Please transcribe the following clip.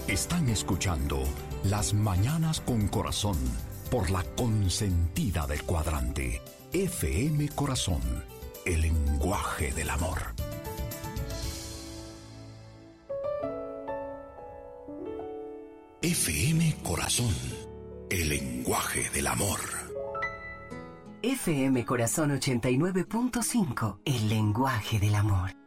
Están escuchando Las Mañanas con Corazón por la consentida del cuadrante. FM Corazón, el lenguaje del amor. FM Corazón, el lenguaje del amor. FM Corazón 89.5, el lenguaje del amor.